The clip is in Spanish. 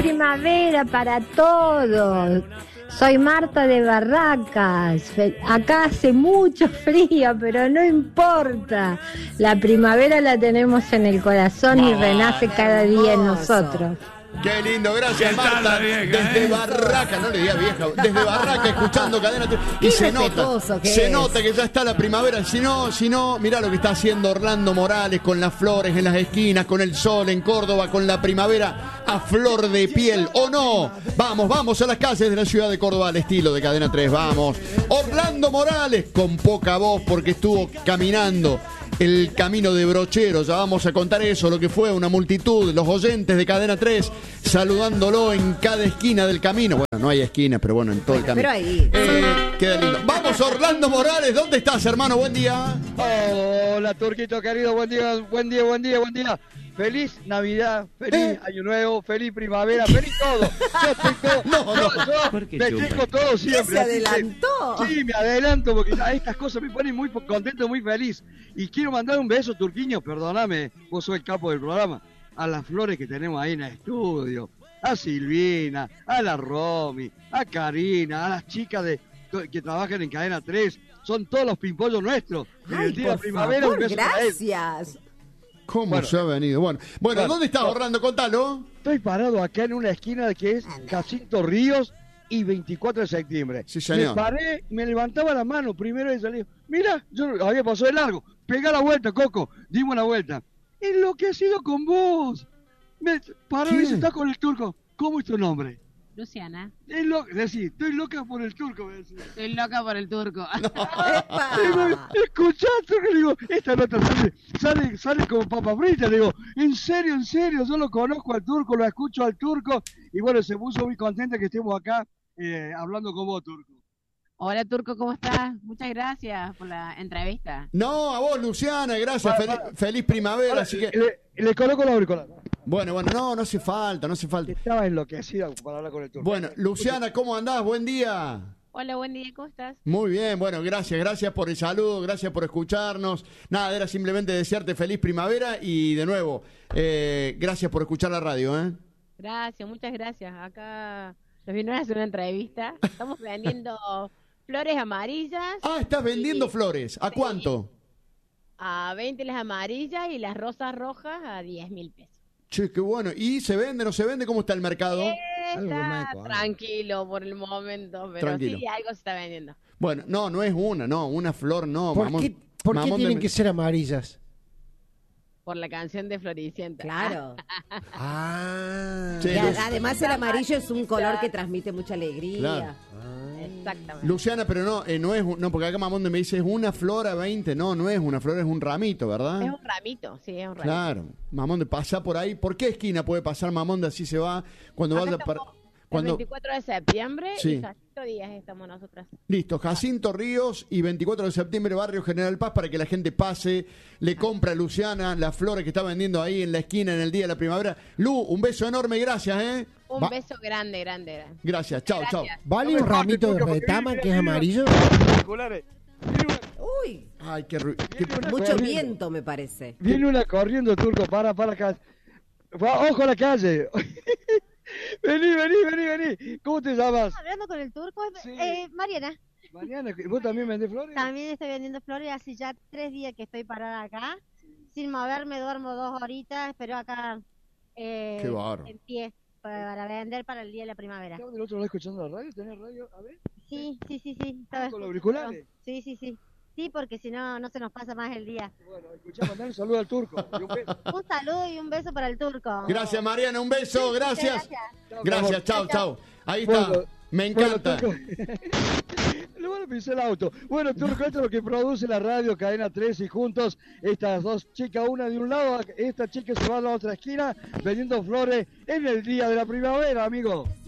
primavera para todos. Soy Marta de Barracas. Acá hace mucho frío, pero no importa. La primavera la tenemos en el corazón y renace cada día en nosotros. Qué lindo, gracias Marta, desde Barraca, no le diga vieja, desde Barraca escuchando Cadena 3 y se nota que ya está la primavera, si no, mirá lo que está haciendo Orlando Morales con las flores en las esquinas, con el sol en Córdoba, con la primavera a flor de piel, ¿o no? Vamos a las calles de la ciudad de Córdoba al estilo de Cadena 3, vamos. Orlando Morales con poca voz porque estuvo caminando el camino de Brochero, ya vamos a contar eso, lo que fue una multitud, los oyentes de Cadena 3 saludándolo en cada esquina del camino. Bueno, no hay esquina, pero bueno, en todo el camino. Pero ahí. Queda lindo. Vamos, Orlando Morales, ¿dónde estás, hermano? Buen día. Hola, Turquito querido, buen día. Feliz Navidad, feliz Año Nuevo, feliz primavera, feliz todo. Yo estoy todo. Me tengo todo siempre. ¿Se adelantó? Sí, me adelanto porque estas cosas me ponen muy contento, muy feliz. Y quiero mandar un beso, Turquiño, perdóname, vos sos el capo del programa, a las flores que tenemos ahí en el estudio, a Silvina, a la Romy, a Karina, a las chicas que trabajan en Cadena 3, son todos los pimpollos nuestros. En el día de primavera, favor, un beso para ellos. gracias. ¿Cómo se ha venido? Bueno, ¿dónde estás, Orlando? Contalo. Estoy parado acá en una esquina que es Jacinto Ríos y 24 de septiembre. Sí, señor. Me paré, me levantaba la mano primero y salí. Mira, yo había pasado de largo. Pegá la vuelta, Coco. Dimos una vuelta. Enloquecido con vos. Me paró y dice, está con el turco. ¿Cómo es tu nombre? Luciana. Estoy loca por el turco. Estoy loca por el turco. Escuchá, turco, le digo, esta nota sale como papa frita, le digo, en serio, yo lo conozco al turco, lo escucho al turco, y bueno, se puso muy contenta que estemos acá hablando con vos, turco. Hola, turco, ¿cómo estás? Muchas gracias por la entrevista. No, a vos, Luciana, gracias, feliz primavera, Ahora, así que... Le coloco la auricular. Bueno, no hace falta. Estaba enloquecida para hablar con el turco. Bueno, Luciana, ¿cómo andás? Buen día. Hola, buen día, ¿cómo estás? Muy bien, bueno, gracias por el saludo, gracias por escucharnos. Nada, era simplemente desearte feliz primavera y de nuevo, gracias por escuchar la radio, ¿eh? Gracias, muchas gracias. Acá nos vinieron a hacer una entrevista. Estamos vendiendo flores amarillas. Ah, estás vendiendo flores. ¿A cuánto? A 20 las amarillas y las rosas rojas a 10.000 pesos. Che, qué bueno. ¿Y se vende, no se vende? ¿Cómo está el mercado? Está tranquilo por el momento, pero tranquilo. Sí, algo se está vendiendo. Bueno, no es una flor no. ¿Por qué tienen que ser amarillas? Por la canción de Floricienta. Claro. Sí, además el amarillo es un color que transmite mucha alegría. Claro. Exactamente. Luciana, pero no es, porque acá Mamonde me dice, es una flor a 20. No es una flor, es un ramito, ¿verdad? Es un ramito, sí, es un ramito. Claro. Mamonde, pasa por ahí. ¿Por qué esquina puede pasar Mamonde? Así se va cuando acá vaya para... El 24 de septiembre sí. Y Jacinto Díaz estamos nosotras. Listo, Jacinto Ríos y 24 de septiembre, Barrio General Paz, para que la gente pase, le compra a Luciana las flores que está vendiendo ahí en la esquina en el día de la primavera. Lu, un beso enorme, gracias, ¿eh? Un beso grande. Gracias, chao. ¿Vale un ramito de retama que es amarillo? Uy, ay, qué mucho viento me parece. Viene una corriendo, turco, para acá. Ojo a la calle. Vení. ¿Cómo te llamas? Hablando con el turco, sí. Mariana. Mariana, ¿vos también vendés flores? También estoy vendiendo flores, hace ya 3 días que estoy parada acá. Sin moverme, duermo 2 horitas, pero acá qué bárbaro. En pie para vender para el día de la primavera. ¿Estabas del otro lado escuchando la radio? ¿Tenés radio? A ver. Sí. ¿Con los auriculares? Sí. Sí, porque si no, no se nos pasa más el día. Bueno, escuchá, mandar un saludo al turco. Un saludo y un beso para el turco. Gracias, Mariana, un beso, gracias. Gracias, chao. Ahí está, bueno, me encanta. Le van a pisar el auto. Bueno, turco, esto es lo que produce la radio Cadena 3 y juntos, estas dos chicas, una de un lado, esta chica se va a la otra esquina vendiendo flores en el día de la primavera, amigo.